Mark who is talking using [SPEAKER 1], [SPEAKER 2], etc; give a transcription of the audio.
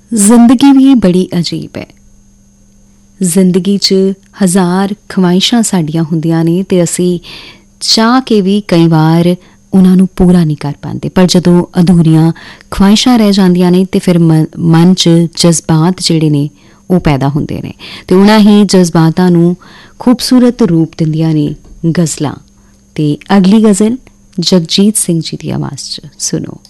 [SPEAKER 1] ਜ਼ਿੰਦਗੀ ਵੀ ਬੜੀ ਅਜੀਬ ਹੈ। ਜ਼ਿੰਦਗੀ 'ਚ ਹਜ਼ਾਰ ਖਵਾਇਸ਼ਾਂ ਸਾਡੀਆਂ ਹੁੰਦੀਆਂ ਨੇ ਅਤੇ ਅਸੀਂ ਚਾਹ ਕੇ ਵੀ ਕਈ ਵਾਰ ਉਹਨਾਂ ਨੂੰ ਪੂਰਾ ਨਹੀਂ ਕਰ ਪਾਉਂਦੇ, ਪਰ ਜਦੋਂ ਅਧੂਰੀਆਂ ਖਵਾਇਸ਼ਾਂ ਰਹਿ ਜਾਂਦੀਆਂ ਨੇ ਅਤੇ ਫਿਰ ਮਨ 'ਚ ਜਜ਼ਬਾਤ ਜਿਹੜੇ ਨੇ ਉਹ ਪੈਦਾ ਹੁੰਦੇ ਨੇ ਅਤੇ ਉਹਨਾਂ ਹੀ ਜਜ਼ਬਾਤਾਂ ਨੂੰ ਖੂਬਸੂਰਤ ਰੂਪ ਦਿੰਦੀਆਂ ਨੇ ਗਜ਼ਲਾਂ। ਅਤੇ ਅਗਲੀ ਗਜ਼ਲ ਜਗਜੀਤ ਸਿੰਘ ਜੀ ਦੀ ਆਵਾਜ਼ 'ਚ ਸੁਣੋ।